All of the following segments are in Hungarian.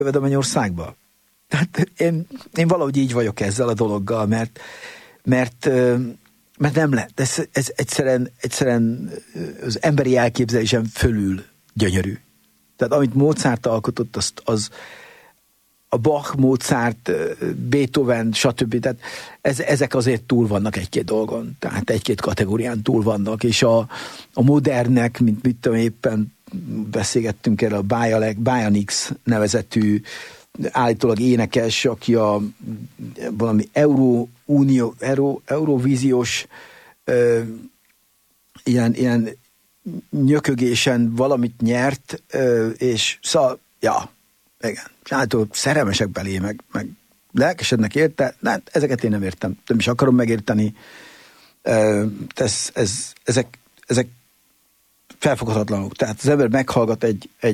a mennyországba. Hát én valahogy így vagyok ezzel a dologgal, mert nem lehet. Ez egyszerűen az emberi elképzelésem fölül gyönyörű. Tehát amit Mozart alkotott, az a Bach, Mozart, Beethoven, stb. Tehát ezek azért túl vannak egy-két dolgon. Tehát egy-két kategórián túl vannak, és a modernek, mint mit tudom, éppen beszélgettünk erről a Bianix nevezetű állítólag énekes, aki a valami Eurovíziós ilyen nyökögésen valamit nyert, és szóval, ja, igen, általában szerelmesek belé, meg lelkesednek érte, de ezeket én nem értem, nem is akarom megérteni. Ezek felfoghatatlanok. Tehát az ember meghallgat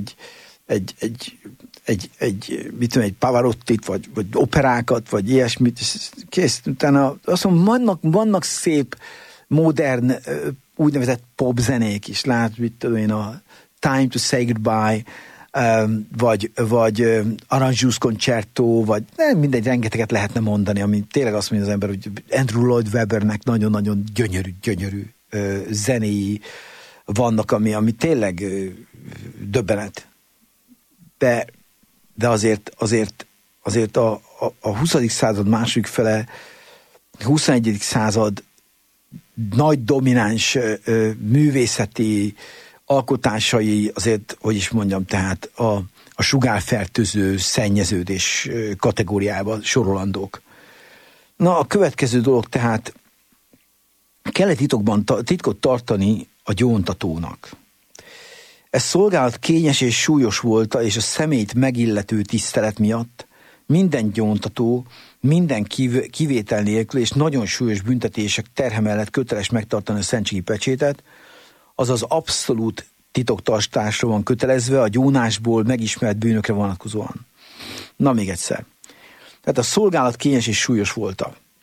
egy Pavarottit, vagy operákat, vagy ilyesmit, és kész. Utána azt mondom, vannak szép, modern, úgynevezett popzenék is. Lát, mit tudom én, a Time to Say Goodbye, vagy Aranjusz Concerto, vagy mindegy, rengeteget lehetne mondani, ami tényleg azt mondja az ember, hogy Andrew Lloyd Webbernek nagyon-nagyon gyönyörű zenéi vannak, ami tényleg döbbenet. De azért a 20. század második fele, 21. század nagy domináns művészeti alkotásai azért, hogy is mondjam, tehát a sugárfertőző szennyeződés kategóriába sorolandók. Na, a következő dolog tehát kellett titkot tartani a gyóntatónak. Ez szolgálat kényes és súlyos volt, és a személyt megillető tisztelet miatt minden gyóntató, minden kivétel nélkül és nagyon súlyos büntetések terhe mellett köteles megtartani a szentségi pecsétet, azaz abszolút titoktartásra van kötelezve a gyónásból megismert bűnökre vonatkozóan. Na, még egyszer. Tehát a szolgálat kényes és súlyos volt.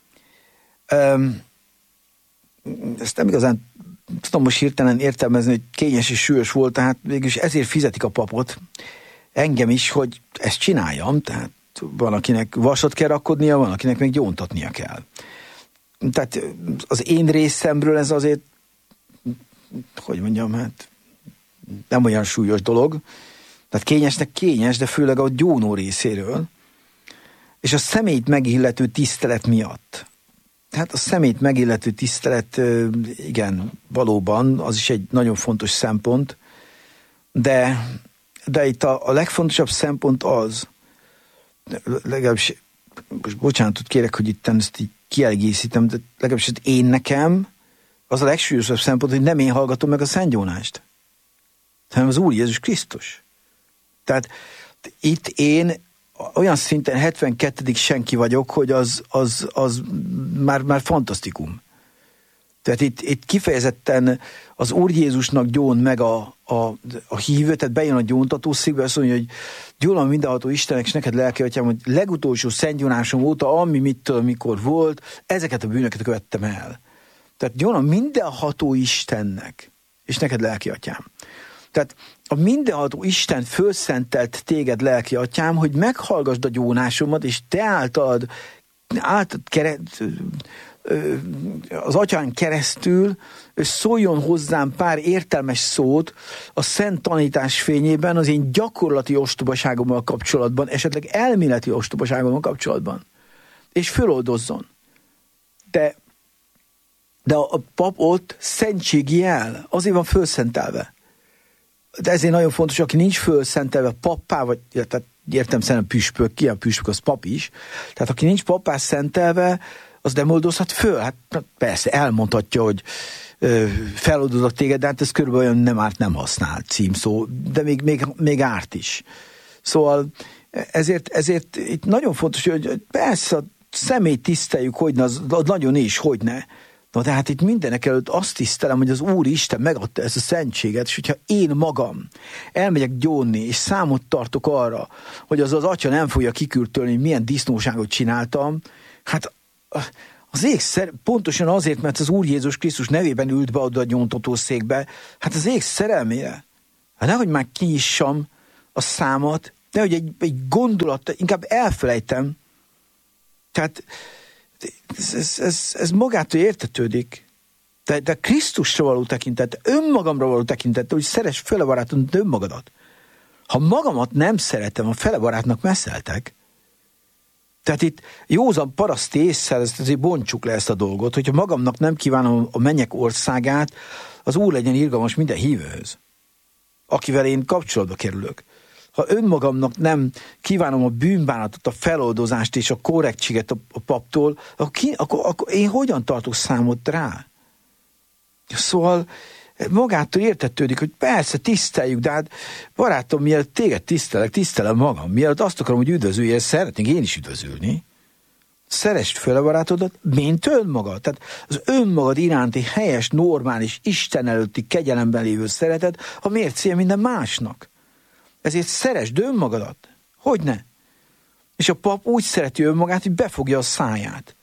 Ezt nem igazán tudom most hirtelen értelmezni, hogy kényes és súlyos volt, tehát végülis ezért fizetik a papot, engem is, hogy ezt csináljam, tehát van, akinek vasat kell rakodnia, van, akinek meg gyóntatnia kell. Tehát az én részemről ez azért, hogy mondjam, hát nem olyan súlyos dolog, tehát kényesnek kényes, de főleg a gyónó részéről, és a személyt megillető tisztelet miatt. Tehát a személyt megillető tisztelet, igen, valóban, az is egy nagyon fontos szempont, de itt a legfontosabb szempont az, legalábbis, most bocsánatot kérek, hogy itt ezt így kiegészítem, de legalábbis én nekem az a legsúlyosabb szempont, hogy nem én hallgatom meg a szentgyónást, hanem az Úr Jézus Krisztus. Tehát itt én olyan szinten 72. senki vagyok, hogy az már fantasztikum. Tehát itt kifejezetten az Úr Jézusnak gyón meg a hívő, tehát bejön a gyóntató székbe, azt mondja, hogy gyónom mindenható Istennek, és neked lelki atyám, hogy legutolsó szentgyónásom óta, amikor volt, ezeket a bűnöket követtem el. Tehát gyónom mindenható Istennek, és neked lelki atyám. Tehát a mindenható Isten fölszentelt téged, lelki atyám, hogy meghallgasd a gyónásomat, és te általad az atyán keresztül szóljon hozzám pár értelmes szót a szent tanítás fényében az én gyakorlati ostobaságommal kapcsolatban, esetleg elméleti ostobaságommal kapcsolatban. És föloldozzon. De a pap ott szentségi jel, azért van fölszentelve. De ezért nagyon fontos, aki nincs fölszentelve pappá, vagy tehát értem szerint püspök, ki a püspök, az pap is. Tehát aki nincs pappá szentelve, az nem oldozhat föl. Hát persze, elmondhatja, hogy feloldozok téged, de hát ez körülbelül olyan nem árt, nem használ címszó, de még árt is. Szóval ezért itt nagyon fontos, hogy persze a személyt tiszteljük, hogyne, az nagyon is, hogyne. Na de hát itt mindenek előtt azt tisztelem, hogy az Úr Isten megadta ezt a szentséget, és hogyha én magam elmegyek gyónni, és számot tartok arra, hogy az atya nem fogja kikürtölni, hogy milyen disznóságot csináltam, hát az ég pontosan azért, mert az Úr Jézus Krisztus nevében ült be oda a gyóntatószékbe, hát az ég szerelmére. Hát nehogy már kinyissam a számat nehogy egy gondolat, inkább elfelejtem. Tehát ez magától értetődik. De Krisztusra való tekintet, önmagamra való tekintet, hogy szeress fele barátot önmagadat. Ha magamat nem szeretem, a fele barátnak messzeltek. Tehát itt józan paraszti ésszel, ezért bontsuk le ezt a dolgot, hogyha magamnak nem kívánom a mennyek országát, az Úr legyen irgalmas minden hívőhöz, akivel én kapcsolatba kerülök. Ha önmagamnak nem kívánom a bűnbánatot, a feloldozást és a korrektséget a paptól, akkor én hogyan tartok számot rá? Szóval magától értetődik, hogy persze tiszteljük, de hát barátom, mielőtt téged tisztelem magam. Mielőtt azt akarom, hogy üdvözüljél, szeretnék én is üdvözülni. Szeresd föl a barátodat, mint önmagad. Tehát az önmagad iránti helyes, normális, Isten előtti kegyelemben lévő szeretet a mércéje minden másnak. Ezért szeresd önmagadat. Hogyne? És a pap úgy szereti önmagát, hogy befogja a száját.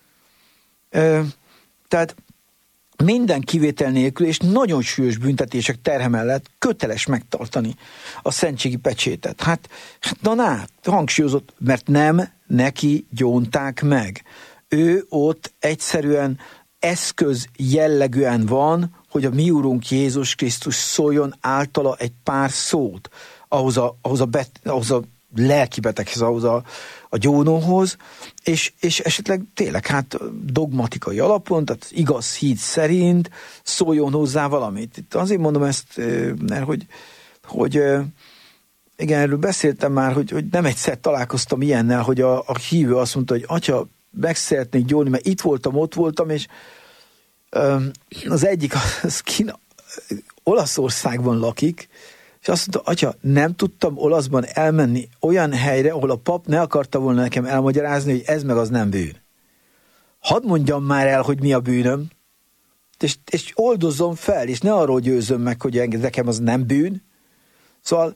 Tehát minden kivétel nélkül és nagyon súlyos büntetések terhe mellett köteles megtartani a szentségi pecsétet. Hát hangsúlyozott, mert nem neki gyónták meg. Ő ott egyszerűen eszköz jellegűen van, hogy a mi Urunk Jézus Krisztus szóljon általa egy pár szót ahhoz a lelki beteghez, ahhoz a gyónóhoz, és esetleg tényleg dogmatikai alapon, tehát igaz hit szerint szóljon hozzá valamit. Itt azért mondom ezt, mert hogy igen, erről beszéltem már, hogy nem egyszer találkoztam ilyennel, hogy a hívő azt mondta, hogy atya, meg szeretnék gyónni, mert itt voltam, ott voltam, és az egyik az Olaszországban lakik, és azt mondta, atya, nem tudtam olaszban elmenni olyan helyre, ahol a pap ne akarta volna nekem elmagyarázni, hogy ez meg az nem bűn. Hadd mondjam már el, hogy mi a bűnöm, és oldozzon fel, és ne arról győzöm meg, hogy nekem az nem bűn. Szóval,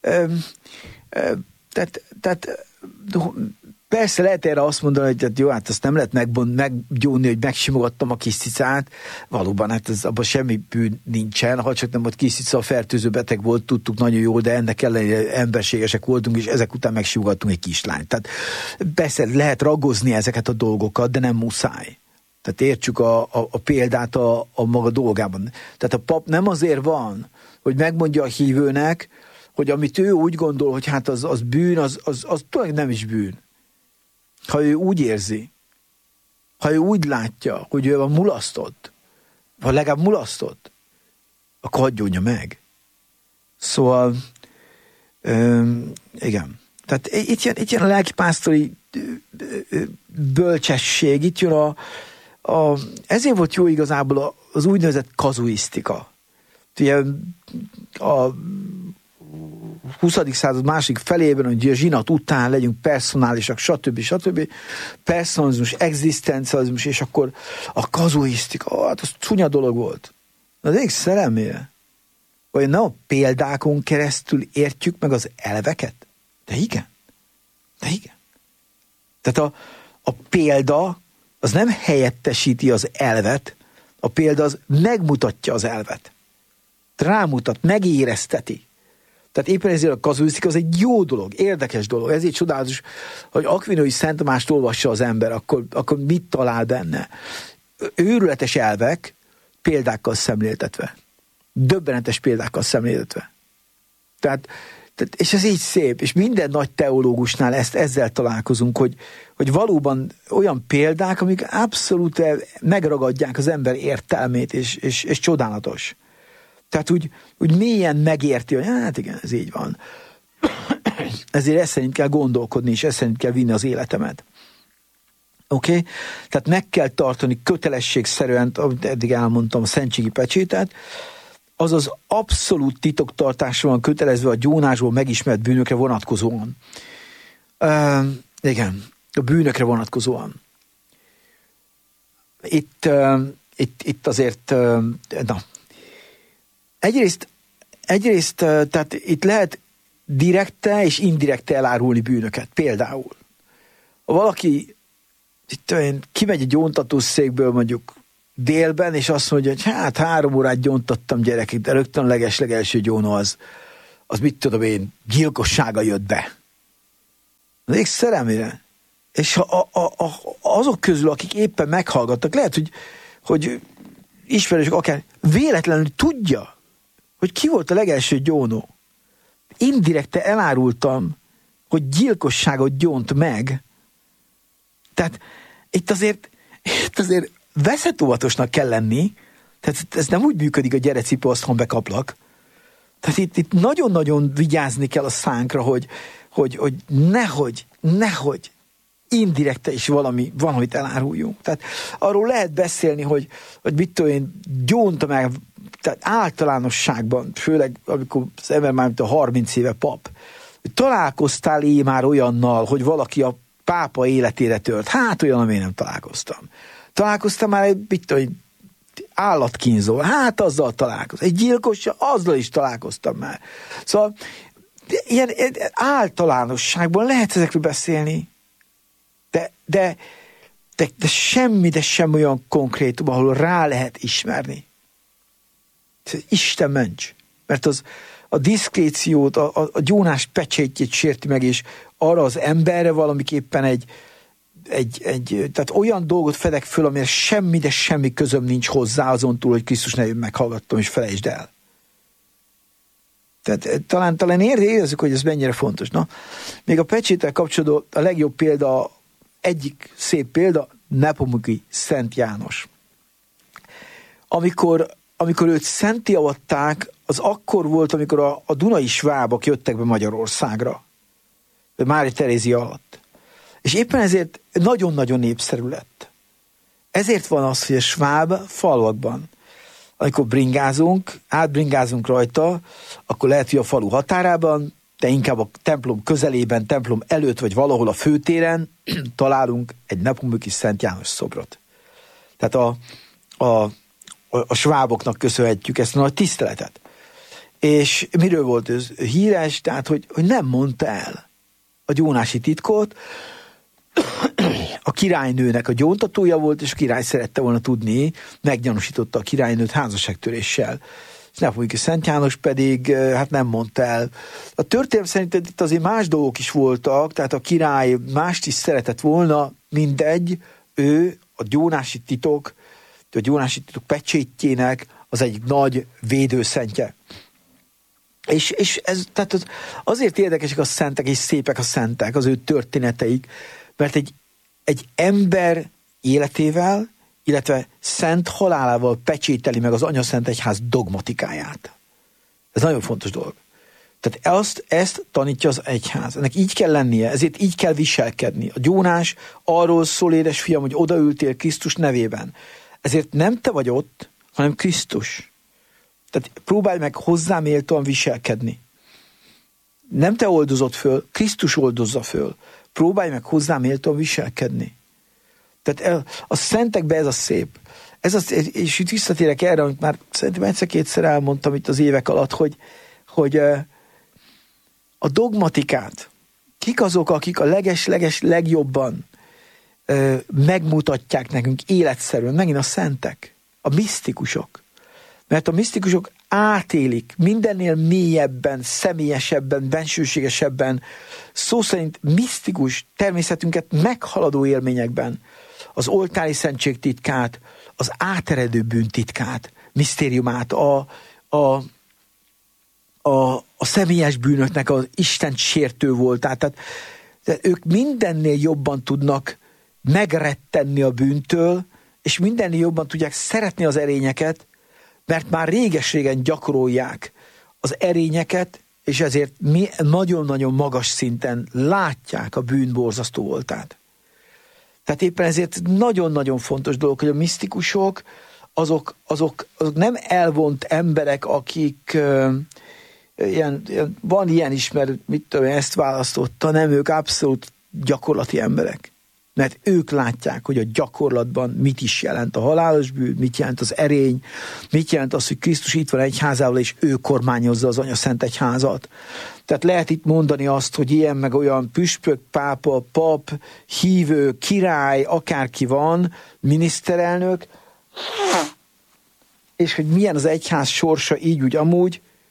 tehát persze lehet erre azt mondani, hogy jó, hát azt nem lehet meggyónni, hogy megsimogattam a kis cicát. Valóban, hát abban semmi bűn nincsen, ha csak nem volt kis cica, a fertőző beteg volt, tudtuk nagyon jól, de ennek ellenére emberségesek voltunk, és ezek után megsimogattunk egy kislányt. Tehát persze lehet ragozni ezeket a dolgokat, de nem muszáj. Tehát értsük a példát a maga dolgában. Tehát a pap nem azért van, hogy megmondja a hívőnek, hogy amit ő úgy gondol, hogy hát az bűn, az tulajdonképpen nem is bűn. Ha ő úgy érzi, ha ő úgy látja, hogy ő van mulasztott, vagy legalább mulasztott, akkor hagyjonja meg. Szóval, igen. Tehát itt jön a lelkipásztori bölcsesség, itt jön ezért volt jó igazából az úgynevezett kazuisztika. Ugye a 20. század másik felében, hogy a zsinat után legyünk personálisak, stb. Personalizmus, egzisztencializmus, és akkor a kazuisztika, hát az csúnya dolog volt. Az egyik szerelmére. Vagy nem a példákon keresztül értjük meg az elveket? De igen. Tehát a példa az nem helyettesíti az elvet, a példa az megmutatja az elvet. Rámutat, megérezteti. Tehát éppen ezért a kazuisztika az egy jó dolog, érdekes dolog. Ezért csodálatos, hogy Akvinói Szent Tamást olvassa az ember, akkor mit talál benne? Őrületes elvek példákkal szemléltetve. Döbbenetes példákkal szemléltetve. Tehát, és ez így szép, és minden nagy teológusnál ezzel találkozunk, hogy valóban olyan példák, amik abszolút megragadják az ember értelmét, és csodálatos. Tehát úgy mélyen megérti, hogy hát igen, ez így van. Ezért ezt szerint kell gondolkodni, és ezt szerint kell vinni az életemet. Oké? Tehát meg kell tartani kötelességszerűen, amit eddig elmondtam, a szentségi pecsétet, azaz abszolút titoktartásra van kötelezve a gyónásból megismert bűnökre vonatkozóan. Igen, a bűnökre vonatkozóan. Itt azért, Egyrészt, tehát itt lehet direkte és indirekte elárulni bűnöket. Például, ha valaki kimegy egy gyóntatószékből mondjuk délben, és azt mondja, hogy hát 3 órát gyóntattam gyerekek, de rögtön a legeslegelső gyónó az mit tudom én, gyilkossága jött be. Még szerelmére. És azok közül, akik éppen meghallgattak, lehet, hogy ismerősök akár véletlenül tudja, hogy ki volt a legelső gyónó. Indirekte elárultam, hogy gyilkosságot gyónt meg. Tehát itt azért veszetóvatosnak kell lenni, tehát ez nem úgy működik, a gyere cipő, azt bekaplak. Tehát itt nagyon-nagyon vigyázni kell a szánkra, hogy nehogy indirekte is valamit eláruljunk. Tehát arról lehet beszélni, hogy mit tudom én, gyónta meg, tehát általánosságban, főleg amikor az ember már mint a 30 éve pap, találkoztál már olyannal, hogy valaki a pápa életére tört? Hát olyan, amire nem találkoztam. Találkoztam már mit tudom én, állatkínzó, hát azzal találkoztam. Egy gyilkossal, azzal is találkoztam már. Szóval ilyen általánosságban lehet ezekről beszélni, de semmi olyan konkrétum, ahol rá lehet ismerni. Isten ments. Mert az a diszkréciót, a gyónás pecsétjét sérti meg, és arra az emberre valamiképpen tehát olyan dolgot fedek föl, amire semmi közöm nincs hozzá, azon túl, hogy Krisztus nevében meghallgattam, és felejtsd el. Tehát talán érezzük, hogy ez mennyire fontos. Na, még a pecséttel kapcsolatban a legjobb példa, egyik szép példa, Nepomuki Szent János. Amikor őt szenté avatták, az akkor volt, amikor a dunai svábok jöttek be Magyarországra. Mária Terézia alatt. És éppen ezért nagyon-nagyon népszerű lett. Ezért van az, hogy a sváb falvakban, amikor átbringázunk rajta, akkor lehet, hogy a falu határában, de inkább a templom közelében, templom előtt, vagy valahol a főtéren találunk egy Nepomuki Szent János szobrot. Tehát a sváboknak köszönhetjük ezt a nagy tiszteletet. És miről volt ez híres? Tehát, hogy nem mondta el a gyónási titkot, a királynőnek a gyóntatója volt, és a király szerette volna tudni, meggyanúsította a királynőt házasságtöréssel. Nepomuki Szent János pedig hát nem mondta el. A történelem szerint itt azért más dolgok is voltak, tehát a király mást is szeretett volna, mindegy, ő a gyónási titok pecsétjének az egyik nagy védőszentje. És ez, tehát azért érdekesek a szentek, és szépek a szentek, az ő történeteik, mert egy ember életével, illetve szent halálával pecsételi meg az Anyaszent Egyház dogmatikáját. Ez nagyon fontos dolog. Tehát ezt tanítja az egyház. Ennek így kell lennie, ezért így kell viselkedni. A gyónás arról szól, édes fiam, hogy odaültél Krisztus nevében. Ezért nem te vagy ott, hanem Krisztus. Tehát próbálj meg hozzá méltóan viselkedni. Nem te oldozott föl, Krisztus oldozza föl. Próbálj meg hozzá méltóan viselkedni. Tehát a szentekben ez a szép. És itt visszatérek erre, amit már szerintem egyszer-kétszer elmondtam itt az évek alatt, hogy a dogmatikát, kik azok, akik a leges legjobban megmutatják nekünk életszerűen, megint a szentek, a misztikusok. Mert a misztikusok átélik mindennél mélyebben, személyesebben, bensőségesebben, szó szerint misztikus természetünket meghaladó élményekben az oltári szentség titkát, az áteredő bűntitkát, misztériumát, a személyes bűnöknek az Isten sértő voltát. Tehát ők mindennél jobban tudnak megrettenni a bűntől, és mindennél jobban tudják szeretni az erényeket, mert már réges-régen gyakorolják az erényeket, és ezért nagyon-nagyon magas szinten látják a bűn borzasztó voltát. Tehát éppen ezért nagyon-nagyon fontos dolog, hogy a misztikusok azok nem elvont emberek, akik van ilyen is, mert mit tudom, ezt választotta, nem, ők abszolút gyakorlati emberek. Mert ők látják, hogy a gyakorlatban mit is jelent a halálos bűn, mit jelent az erény, mit jelent az, hogy Krisztus itt van egyházával, és ő kormányozza az Anyaszent Egyházat. Tehát lehet itt mondani azt, hogy ilyen meg olyan püspök, pápa, pap, hívő, király, akárki van, miniszterelnök, és hogy milyen az egyház sorsa így úgy amúgy,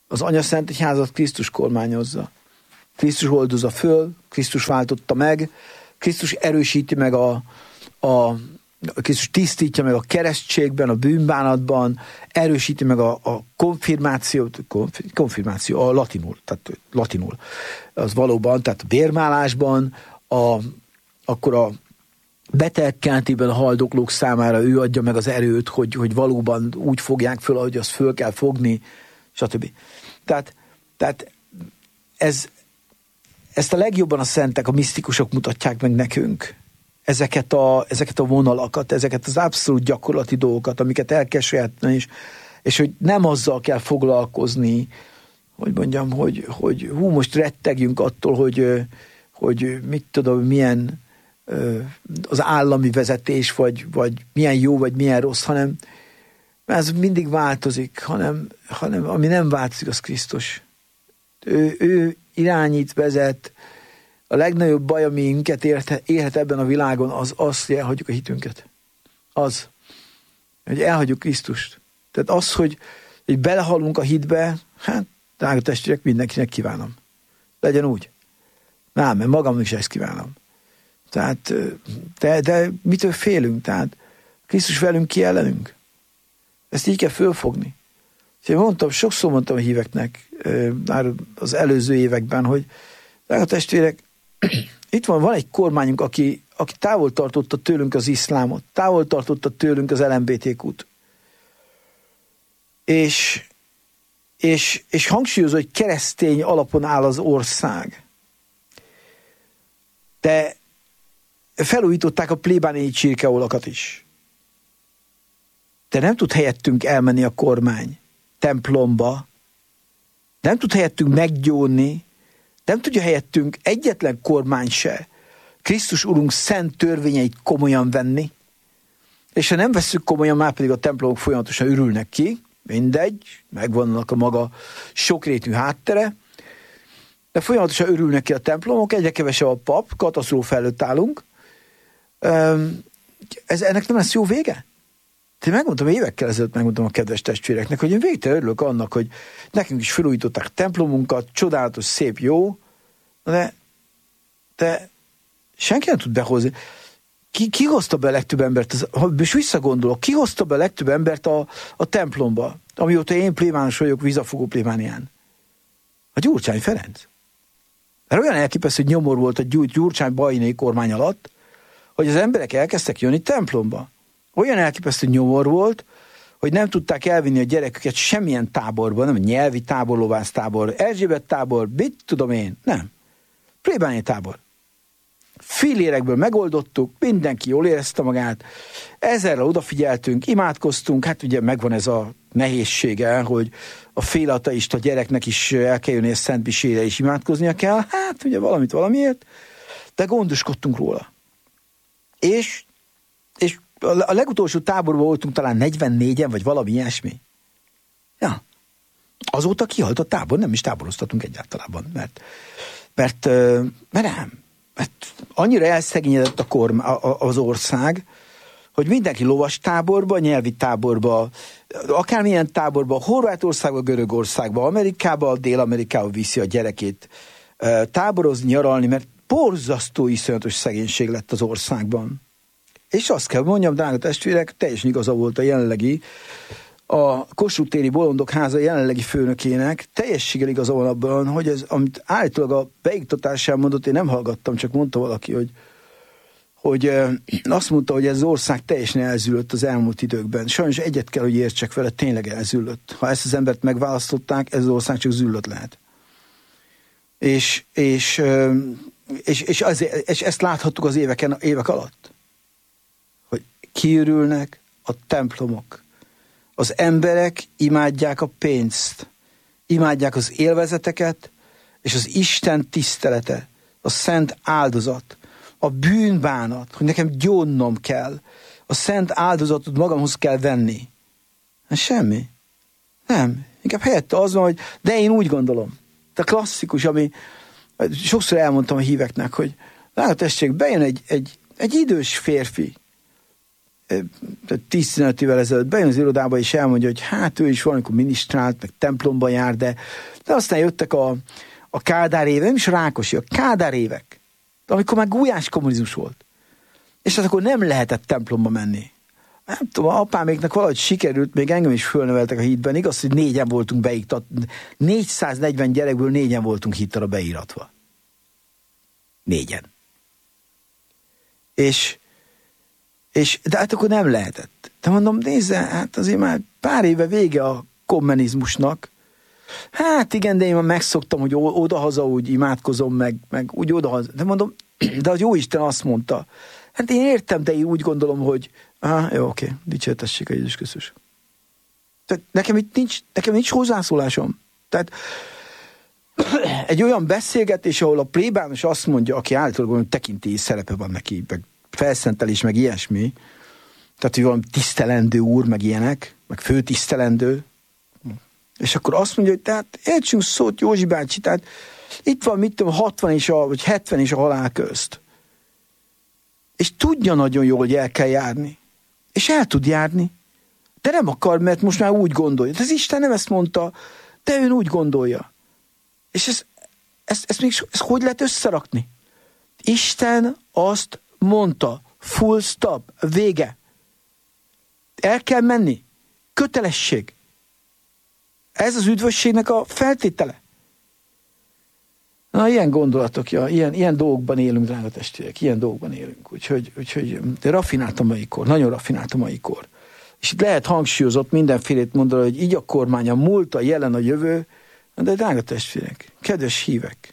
Az Anyaszent Egyházat Krisztus kormányozza. Krisztus oldozza föl, Krisztus váltotta meg, Krisztus erősíti meg Krisztus tisztítja meg a keresztségben, a bűnbánatban, erősíti meg a konfirmáció, a latinul, az valóban, tehát a bérmálásban, akkor a betegkeltében a haldoklók számára ő adja meg az erőt, hogy valóban úgy fogják föl, ahogy azt föl kell fogni, stb. Tehát ezt a legjobban a szentek, a misztikusok mutatják meg nekünk. Ezeket a vonalakat, ezeket az abszolút gyakorlati dolgokat, amiket el kell sajátítani, és hogy nem azzal kell foglalkozni, hogy mondjam, hogy most rettegjünk attól, hogy mit tudom, milyen az állami vezetés, vagy milyen jó, vagy milyen rossz, hanem ez mindig változik, hanem ami nem változik, az Krisztus. Ő irányít, vezet. A legnagyobb baj, ami minket érhet ebben a világon, az, hogy elhagyjuk a hitünket. Az, hogy elhagyjuk Krisztust. Tehát az, hogy belehalunk a hitbe, hát, drága testvérek, mindenkinek kívánom. Legyen úgy. Mert magamnak is ezt kívánom. Tehát, de mitől félünk? Tehát Krisztus velünk, ki ellenünk? Ezt így kell fölfogni. Sokszor mondtam a híveknek már az előző években, hogy drága testvérek, itt van egy kormányunk, aki távol tartotta tőlünk az iszlámot, távol tartotta tőlünk az LMBTQ-t. És hangsúlyozza, hogy keresztény alapon áll az ország. De felújították a plébániai csirkeolakat is. De nem tud helyettünk elmenni a kormány templomba, nem tud helyettünk meggyónni, nem tudja helyettünk egyetlen kormány se Krisztus Urunk szent törvényeit komolyan venni, és ha nem vesszük komolyan, már pedig a templomok folyamatosan ürülnek ki, mindegy, megvannak a maga sokrétű háttere, de folyamatosan ürülnek ki a templomok, egyre kevesebb a pap, katasztrófa előtt állunk. Ennek nem lesz jó vége? Én megmondtam, évekkel ezelőtt megmondtam a kedves testvéreknek, hogy én végtelen örülök annak, hogy nekünk is felújították templomunkat, csodálatos, szép, jó, de senki nem tud behozni. Ki hozta be a legtöbb embert, most visszagondolok, ki hozta be a legtöbb embert a templomba, amióta én plébános vagyok vízafogó plébánián? A Gyurcsány Ferenc. Mert olyan elképesztő, hogy nyomor volt a Gyurcsány bajnai kormány alatt, hogy az emberek elkezdtek jönni templomba. Olyan elképesztő nyomor volt, hogy nem tudták elvinni a gyereküket semmilyen táborba, nem nyelvi tábor, lovász tábor, Erzsébet tábor, mit tudom én, nem. Plébániai tábor. Fillérekből megoldottuk, mindenki jól érezte magát, ezerrel odafigyeltünk, imádkoztunk, hát ugye megvan ez a nehézsége, hogy a félateista gyereknek is el kell jönni a Szent Misére is imádkoznia kell, hát ugye valamiért, de gondoskodtunk róla. És a legutolsó táborban voltunk talán 44-en, vagy valami ilyesmi. Ja. Azóta kihalt a tábor, nem is táboroztatunk egyáltalában, mert nem. Mert annyira elszegényedett az ország, hogy mindenki lovas táborba, nyelvi táborba, akármilyen táborba, Horvátországba, Görögországba, Amerikába, Dél-Amerikába viszi a gyerekét táborozni, nyaralni, mert borzasztó iszonyatos szegénység lett az országban. És azt kell mondjam, drága testvérek, teljesen igaza volt a Kossuth téri Bolondok háza jelenlegi főnökének, teljességgel igaza van abban, hogy ez, amit állítólag a beiktatásán mondott, én nem hallgattam, csak mondta valaki, hogy azt mondta, hogy ez az ország teljesen elzűlött az elmúlt időkben. Sajnos egyet kell, hogy értsek vele, tényleg elzűlött. Ha ezt az embert megválasztották, ez az ország csak zűlött lehet. És ezt láthattuk az évek alatt. Hogy kiürülnek a templomok. Az emberek imádják a pénzt, imádják az élvezeteket, és az Isten tisztelete, a szent áldozat, a bűnbánat, hogy nekem gyónnom kell, a szent áldozatot magamhoz kell venni. Semmi. Nem. Inkább helyette az van, hogy de én úgy gondolom. De klasszikus, ami sokszor elmondtam a híveknek, hogy látod tessék, bejön egy idős férfi, 10-15 évvel ezelőtt bejön az irodába, és elmondja, hogy hát ő is valamikor minisztrált, meg templomba jár, de aztán jöttek a Kádár évek, nem is a Rákosi, a Kádár évek, amikor már gulyás kommunizmus volt. És hát akkor nem lehetett templomba menni. Nem tudom, apáméknak valahogy sikerült, még engem is fölneveltek a hitben, igaz, hogy 4-en voltunk beiktatva. 440 gyerekből 4-en voltunk hittre beíratva. 4-en. De hát akkor nem lehetett. De mondom, nézze, hát azért már pár éve vége a kommunizmusnak. Hát igen, de én már megszoktam, hogy odahaza úgy imádkozom, meg úgy odahaza. De mondom, de az Jóisten azt mondta, hát én értem, de én úgy gondolom, hogy jó, oké, dicsértessék a Jézus Krisztus. Tehát nekem nincs hozzászólásom. Tehát egy olyan beszélgetés, ahol a plébános azt mondja, aki általában tekintély szerepe van neki, meg felszentelés, meg ilyesmi, tehát, hogy valami tisztelendő úr, meg ilyenek, meg főtisztelendő, és akkor azt mondja, hogy tehát értsünk szót, Józsi bácsi, tehát itt van, mit tudom, 60 vagy 70 és a halál közt. És tudja nagyon jól, hogy el kell járni. És el tud járni. De nem akar, mert most már úgy gondolja. De az Isten nem ezt mondta, de ő úgy gondolja. És ezt hogy lehet összerakni? Isten azt mondta, full stop, vége. El kell menni. Kötelesség. Ez az üdvösségnek a feltétele. Na, ilyen gondolatok, ilyen dolgokban élünk, drága testvérek, ilyen dolgokban élünk. Úgyhogy rafinált a mai kor, nagyon rafinált a mai kor. És itt lehet hangsúlyozott mindenfélét mondani, hogy így a kormány, a múlt, a jelen, a jövő, de drága testvérek, kedves hívek.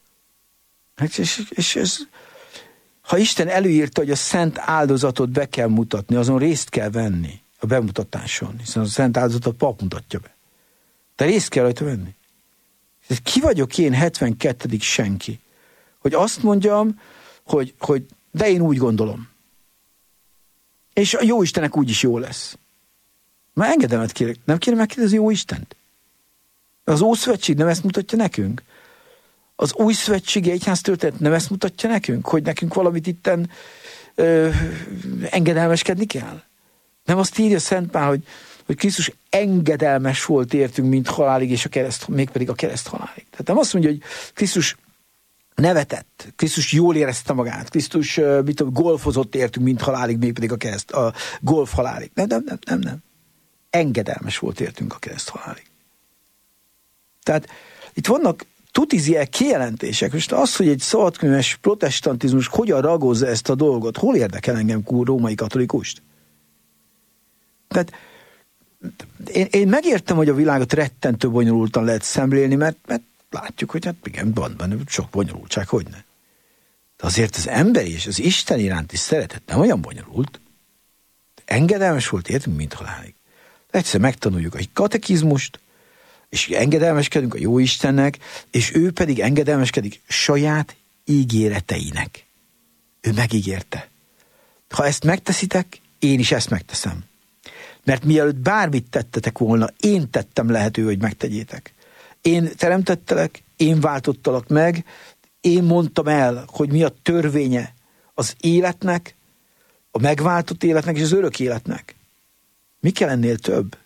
És ez, ha Isten előírta, hogy a szent áldozatot be kell mutatni, azon részt kell venni a bemutatáson, hiszen a szent áldozatot a pap mutatja be. De részt kell rajta venni. Ki vagyok én 72. senki, hogy azt mondjam, hogy de én úgy gondolom. És a jó Istennek úgyis jó lesz. Már engedelmet kérek. Nem kérem megkérdezni jó Istent? Az Ószövetség nem ezt mutatja nekünk? Az Új Szövetségi Egyház történet nem ezt mutatja nekünk? Hogy nekünk valamit itten engedelmeskedni kell? Nem azt írja Szent Pál, hogy Krisztus engedelmes volt értünk, mint halálig, és mégpedig a kereszt halálig. Tehát nem azt mondja, hogy Krisztus nevetett, Krisztus jól érezte magát, Krisztus golfozott értünk, mint halálig, mégpedig a golf halálig. Nem. Engedelmes volt értünk a kereszt halálig. Tehát itt vannak tutiziel kijelentések. Most az, hogy egy szabadkönyves protestantizmus hogyan ragozza ezt a dolgot, hol érdekel engem római katholikust? Tehát én megértem, hogy a világot rettentő bonyolultan lehet szemlélni, mert látjuk, hogy hát igen, van sok bonyolultság, hogyne. De azért az emberi és az Isten iránti szeretet nem olyan bonyolult. Engedelmes volt értünk, mint halálig. Egyszer megtanuljuk a katekizmust, és engedelmeskedünk a jó Istennek, és ő pedig engedelmeskedik saját ígéreteinek. Ő megígérte. Ha ezt megteszitek, én is ezt megteszem. Mert mielőtt bármit tettetek volna, én tettem lehető, hogy megtegyétek. Én teremtettelek, én váltottalak meg, én mondtam el, hogy mi a törvénye az életnek, a megváltott életnek és az örök életnek. Mi kell ennél több?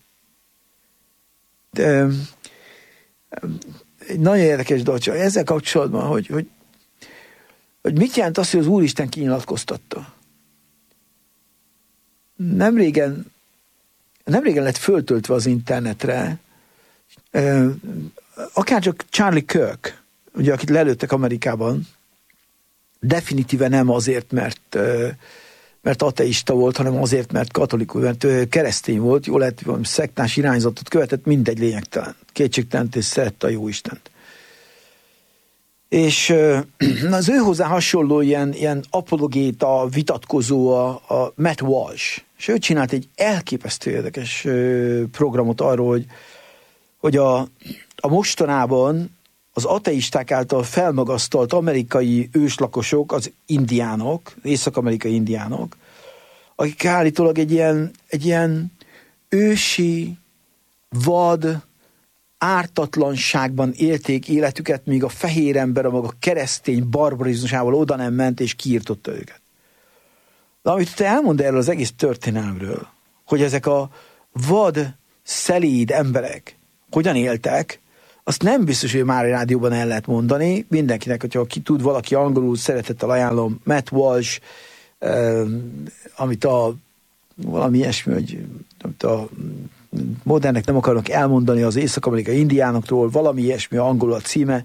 De egy nagyon érdekes dolog, ezzel kapcsolatban, hogy mit jelent az, hogy az Úristen kinyilatkoztatta. Nemrégen lett föltöltve az internetre, akárcsak Charlie Kirk, ugye, akit lelőttek Amerikában, definitíve nem azért, mert ateista volt, hanem azért, mert katolikus, mert keresztény volt, jól lehet, valami szektás irányzatot követett, mindegy, lényegtelen. Kétségtelen, és szerette a jó Istent. És az ő hozzá hasonló ilyen apologéta, vitatkozó a Matt Walsh, és ő csinált egy elképesztő érdekes programot arról, hogy a mostanában az ateisták által felmagasztalt amerikai őslakosok, az indiánok, észak-amerikai indiánok, akik állítólag egy ilyen ősi, vad, ártatlanságban élték életüket, míg a fehér ember a maga keresztény barbarizmusával oda nem ment, és kiirtotta őket. De amit te elmond erről az egész történelmről, hogy ezek a vad, szelíd emberek hogyan éltek, azt nem biztos, hogy már a rádióban el lehet mondani. Mindenkinek, hogyha ki tud valaki angolul, szeretettel ajánlom Matt Walsh, amit valami ilyesmi, hogy amit a modernek nem akarnak elmondani az észak-amerikai indiánokról, valami ilyesmi angolul a címe,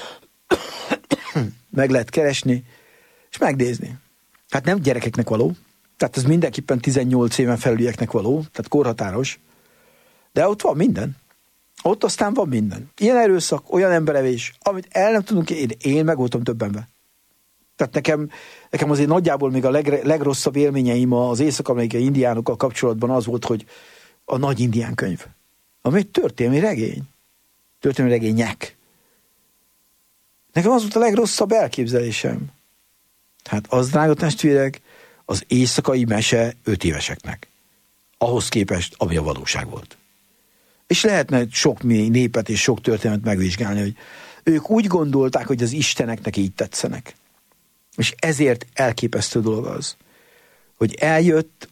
meg lehet keresni, és megnézni. Hát nem gyerekeknek való, tehát ez mindenképpen 18 éven felülieknek való, tehát korhatáros, de ott van minden. Ott aztán van minden. Ilyen erőszak, olyan emberevés, amit el nem tudunk, én meg voltam többenben. Tehát nekem azért nagyjából még a legrosszabb élményeim az észak-amerikai indiánokkal kapcsolatban az volt, hogy a nagy indián könyv, ami egy történelmi regény. Történelmi regények. Nekem az volt a legrosszabb elképzelésem. Hát az, drága testvérek, az éjszakai mese 5 éveseknek. Ahhoz képest, ami a valóság volt. És lehetne sok népet és sok történetet megvizsgálni, hogy ők úgy gondolták, hogy az isteneknek így tetszenek. És ezért elképesztő dolog az, hogy eljött,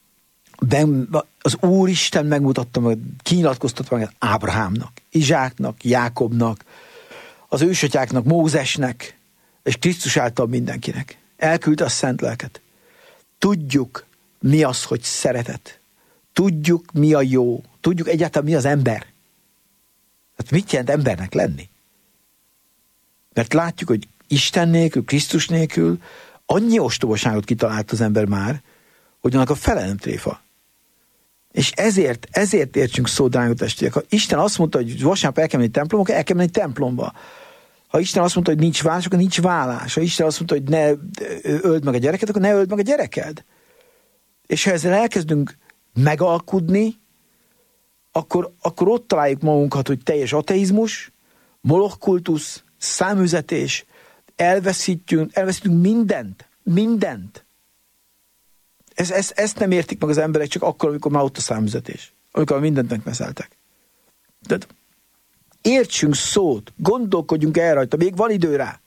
az Úristen megmutatta meg, kinyilatkoztatta meg Ábrahámnak, Izsáknak, Jákobnak, az ősatyáknak, Mózesnek, és Krisztus által mindenkinek. Elküldte a szent lelket. Tudjuk, mi az, hogy szeretet. Tudjuk, mi a jó. Tudjuk egyáltalán, mi az ember. Hát mit jelent embernek lenni? Mert látjuk, hogy Isten nélkül, Krisztus nélkül annyi ostobaságot kitalált az ember már, hogy annak a fele nem tréfa. És ezért értsünk szó, drága testvérek. Ha Isten azt mondta, hogy vasárnap el kell menni templomba, akkor el kell menni templomba. Ha Isten azt mondta, hogy nincs vállás, akkor nincs vállás. Ha Isten azt mondta, hogy ne öld meg a gyereket, akkor ne öld meg a gyereked. És ha ezzel elkezdünk megalkudni, akkor ott találjuk magunkat, hogy teljes ateizmus, moloch-kultusz, száműzetés, elveszítünk mindent. Ezt nem értik meg az emberek csak akkor, amikor már ott a száműzetés. Amikor mindent megmeszeltek. De értsünk szót, gondolkodjunk el rajta, még van idő rá.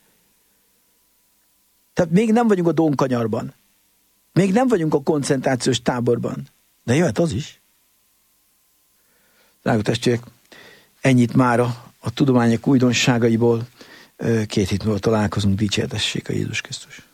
Tehát még nem vagyunk a Dónkanyarban. Még nem vagyunk a koncentrációs táborban. De jöhet az is. Drága testvérek, ennyit már a tudományok újdonságaiból. 2 hét múlva találkozunk, dicsértessék a Jézus Krisztus.